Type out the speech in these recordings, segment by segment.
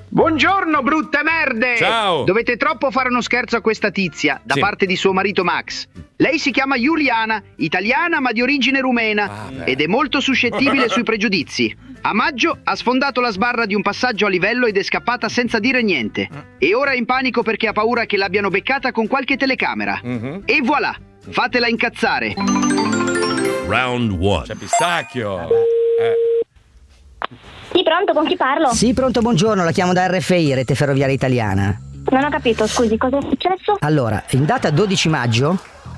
Buongiorno, brutte merde! Ciao! Dovete troppo fare uno scherzo a questa tizia, da parte di suo marito Max. Lei si chiama Giuliana, italiana ma di origine rumena, ed è molto suscettibile sui pregiudizi. A maggio ha sfondato la sbarra di un passaggio a livello ed è scappata senza dire niente. E ora è in panico perché ha paura che l'abbiano beccata con qualche telecamera. E voilà, fatela incazzare. Round 1. C'è Pistacchio. Sì, pronto, con chi parlo? Sì, pronto, buongiorno, la chiamo da RFI, Rete Ferroviaria Italiana. Non ho capito, scusi, cosa è successo? Allora, in data 12 maggio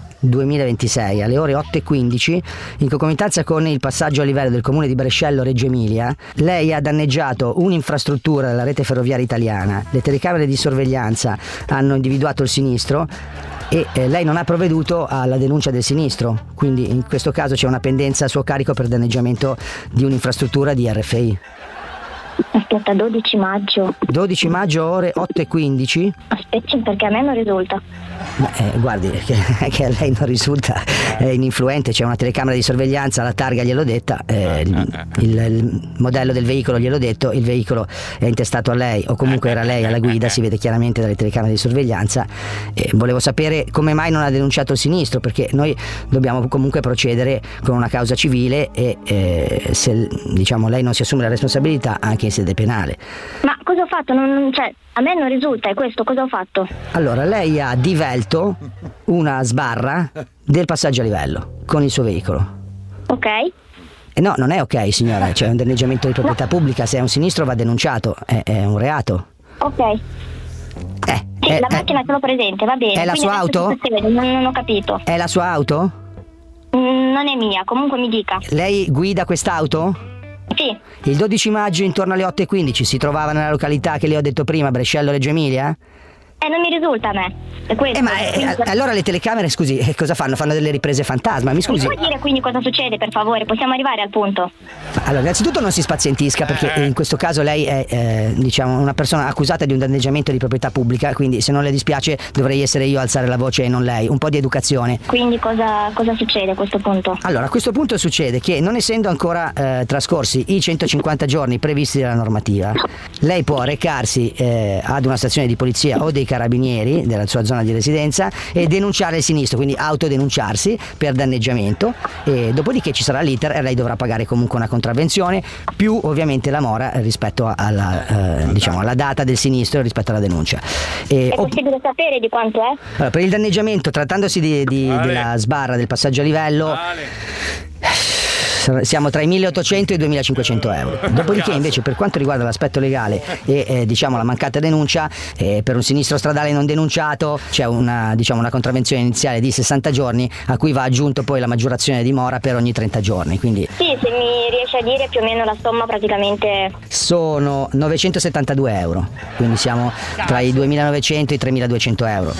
2026 alle ore 8:15, in concomitanza con il passaggio a livello del comune di Brescello Reggio Emilia, lei ha danneggiato un'infrastruttura della Rete Ferroviaria Italiana. Le telecamere di sorveglianza hanno individuato il sinistro e lei non ha provveduto alla denuncia del sinistro, quindi in questo caso c'è una pendenza a suo carico per danneggiamento di un'infrastruttura di RFI. Aspetta, 12 maggio. 12 maggio ore 8:15. Aspetti, perché a me non risulta. Guardi, che a lei non risulta, è ininfluente, c'è una telecamera di sorveglianza, la targa gliel'ho detta, il modello del veicolo gliel'ho detto, il veicolo è intestato a lei, o comunque era lei alla guida, si vede chiaramente dalle telecamere di sorveglianza. Volevo sapere come mai non ha denunciato il sinistro, perché noi dobbiamo comunque procedere con una causa civile e se diciamo lei non si assume la responsabilità anche in sede penale. Ma cosa ho fatto? Cioè, a me non risulta, è questo, cosa ho fatto? Allora, lei ha divelto una sbarra del passaggio a livello con il suo veicolo. Ok. No, non è ok, signora, c'è un danneggiamento di proprietà pubblica, se è un sinistro va denunciato, è un reato. Ok. Sì, la macchina ce l'ho presente, va bene. È la sua auto? Non ho capito. È la sua auto? Non è mia, comunque mi dica. Lei guida quest'auto? Sì. Il 12 maggio intorno alle 8:15 si trovava nella località che le ho detto prima, Brescello Reggio Emilia? Non mi risulta a me. È questo. Allora le telecamere, scusi, cosa fanno? Fanno delle riprese fantasma, mi scusi. Mi può dire quindi cosa succede, per favore? Possiamo arrivare al punto. Allora, innanzitutto non si spazientisca, perché in questo caso lei è diciamo una persona accusata di un danneggiamento di proprietà pubblica, quindi se non le dispiace dovrei essere io a alzare la voce e non lei. Un po' di educazione. Quindi cosa succede a questo punto? Allora, a questo punto succede che, non essendo ancora trascorsi i 150 giorni previsti dalla normativa, lei può recarsi ad una stazione di polizia o dei carabinieri della sua zona di residenza e denunciare il sinistro, quindi autodenunciarsi per danneggiamento, e dopodiché ci sarà l'iter e lei dovrà pagare comunque una contravvenzione più ovviamente la mora rispetto alla diciamo alla data del sinistro rispetto alla denuncia. È possibile sapere di quanto è? Allora, per il danneggiamento, trattandosi della sbarra del passaggio a livello, siamo tra i 1.800 e i 2.500 euro. Dopodiché invece, per quanto riguarda l'aspetto legale e diciamo la mancata denuncia, per un sinistro stradale non denunciato c'è una contravvenzione iniziale di 60 giorni a cui va aggiunto poi la maggiorazione di mora per ogni 30 giorni. Quindi sì, se mi riesce a dire più o meno la somma, praticamente sono 972 euro, quindi siamo tra i 2.900 e i 3.200 euro.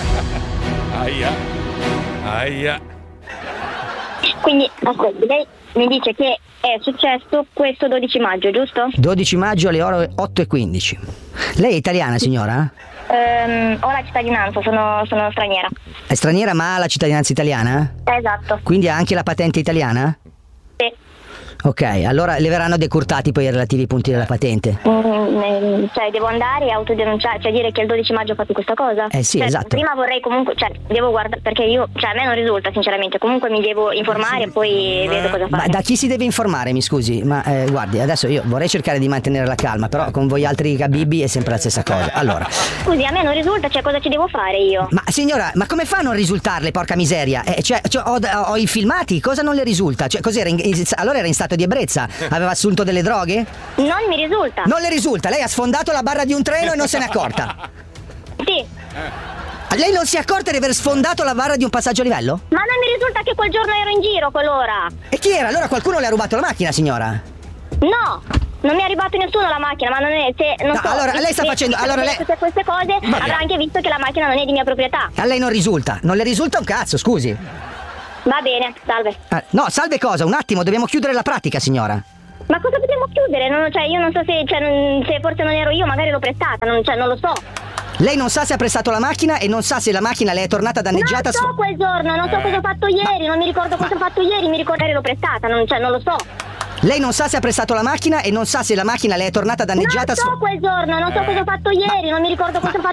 Aia. Quindi ascolti, lei mi dice che è successo questo 12 maggio, giusto? 12 maggio alle ore 8:15. Lei è italiana, signora? Ho la cittadinanza, sono straniera. È straniera ma ha la cittadinanza italiana? Esatto. Quindi ha anche la patente italiana? Sì. Ok, allora le verranno decurtati poi i relativi punti della patente. Cioè devo andare e autodenunciare, cioè dire che il 12 maggio ho fatto questa cosa? Sì, cioè, esatto. Prima vorrei comunque, devo guardare, perché io, a me non risulta sinceramente, comunque mi devo informare e poi vedo cosa fare. Ma da chi si deve informare, mi scusi? Ma guardi, adesso io vorrei cercare di mantenere la calma, però con voi altri Khabibi è sempre la stessa cosa. Allora, scusi, a me non risulta, cosa ci devo fare io? Ma signora, ma come fa a non risultarle, porca miseria? Ho i filmati, cosa non le risulta? Cos'era? Allora era in stato di ebbrezza? Aveva assunto delle droghe? Non mi risulta. Non le risulta? Lei ha sfondato la barra di un treno e non se n'è accorta? Sì. Lei non si è accorta di aver sfondato la barra di un passaggio a livello? Ma non mi risulta che quel giorno ero in giro, quell'ora. E chi era? Allora qualcuno le ha rubato la macchina, signora? No, non mi è arrivato nessuno la macchina, ma non è, non so. Allora lei sta facendo, tutte queste cose avrà anche visto che la macchina non è di mia proprietà. A lei non risulta? Non le risulta un cazzo, scusi. Va bene, salve. No, salve cosa? Un attimo, dobbiamo chiudere la pratica, signora. Ma cosa dobbiamo chiudere? Io non so se forse non ero io, magari l'ho prestata, non lo so. Lei non sa se ha prestato la macchina e non sa se la macchina le è tornata danneggiata. Non so quel giorno, non so cosa ho fatto ieri, non mi ricordo cosa ho fatto ieri, mi ricordo che l'ho prestata, non lo so. Lei non sa se ha prestato la macchina e non sa se la macchina le è tornata danneggiata. Non so quel giorno, non so cosa ho fatto ieri, non mi ricordo cosa ho fatto